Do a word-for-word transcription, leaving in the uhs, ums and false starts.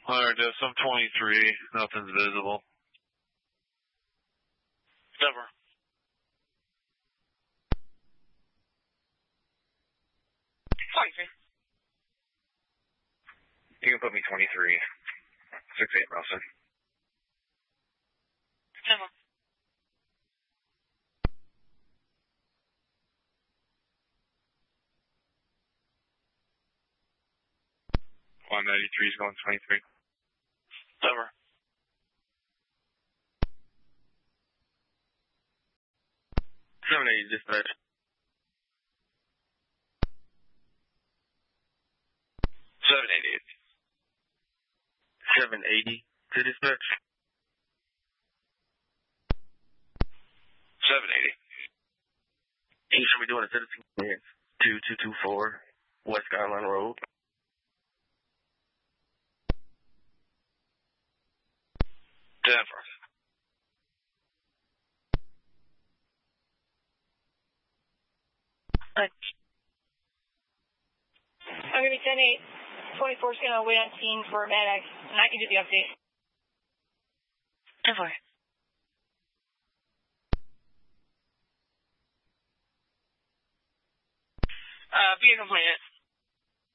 Alright, uh, some twenty-three. Nothing's visible. Never. twenty-three. You can put me twenty-three. six eight, Nelson. Never. one ninety-three is going twenty-three. Never. seven eighty, dispatch. seven eighty. seven eighty to dispatch. seven eighty. He should be doing a citizen clearance. two two two four West Skyline Road. Denver. I'm going to be ten eight. twenty-four is going to wait on scene for medic, and I can do the update. ten four. Uh, vehicle completed.